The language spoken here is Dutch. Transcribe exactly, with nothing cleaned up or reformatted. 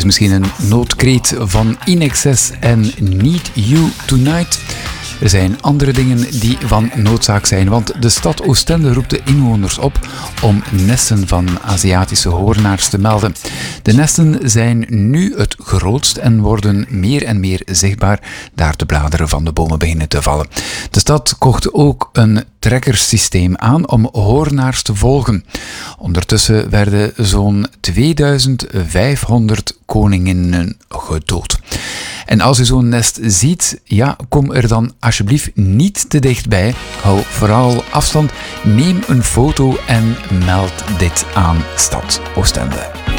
misschien een noodkreet van In Excess en Need You Tonight. Er zijn andere dingen die van noodzaak zijn, want de stad Oostende roept de inwoners op om nesten van Aziatische hoornaars te melden. De nesten zijn nu het grootst en worden meer en meer zichtbaar daar de bladeren van de bomen beginnen te vallen. De stad kocht ook een trackersysteem aan om hoornaars te volgen. Ondertussen werden zo'n tweeduizendvijfhonderd koninginnen gedood. En als u zo'n nest ziet, ja, kom er dan alsjeblieft niet te dichtbij. Hou vooral afstand, neem een foto en meld dit aan Stad Oostende.